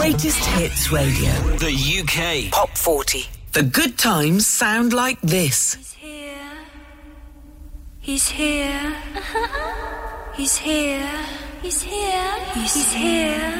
Greatest Hits Radio. The UK Pop 40. The good times sound like this. He's here. He's here. He's here. He's here. He's here.